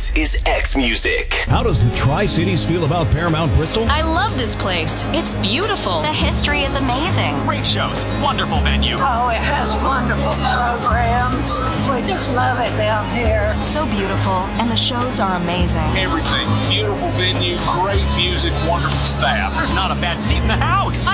This is X Music. How does the Tri-Cities feel about Paramount Bristol? I love this place. It's beautiful. The history is amazing. Great shows, wonderful venue. Oh, it has wonderful programs. We just love it down here. So beautiful, and the shows are amazing. Everything. Beautiful venue, great music, wonderful staff. There's not a bad seat in the house.